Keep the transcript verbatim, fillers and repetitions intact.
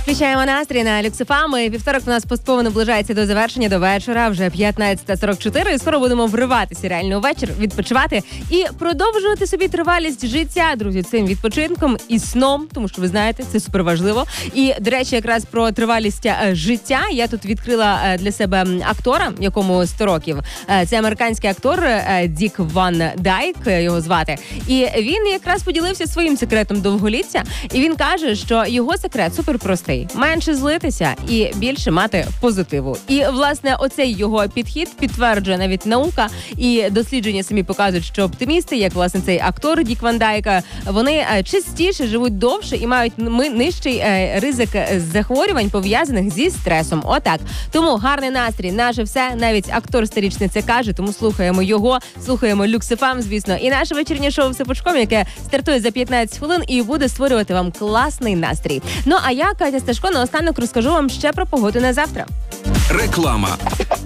Включаємо настрій на Люксофам. Вівторок у нас поступово наближається до завершення, до вечора. Вже п'ятнадцята сорок чотири. І скоро будемо вриватися реально у вечір, відпочивати і продовжувати собі тривалість життя, друзі, цим відпочинком і сном, тому що ви знаєте, це суперважливо. І, до речі, якраз про тривалість життя я тут відкрила для себе актора, якому сто років. Це американський актор Дік Ван Дайк, його звати. І він якраз поділився своїм секретом довголіття. І він каже, що його секрет суперпростий. Менше злитися і більше мати позитиву. І, власне, оцей його підхід підтверджує навіть наука. І дослідження самі показують, що оптимісти, як, власне, цей актор Дік Ван Дайк, вони частіше живуть довше і мають нижчий ризик захворювань, пов'язаних зі стресом. Отак. Тому гарний настрій, наше все. Навіть актор сторічний це каже, тому слухаємо його, слухаємо Люксофам, звісно. І наше вечірнє шоу «Все пучком», яке стартує за п'ятнадцять хвилин і буде створювати вам класний настрій. Ну, а я, Катя Сташко, наостанок розкажу вам ще про погоду на завтра. Реклама.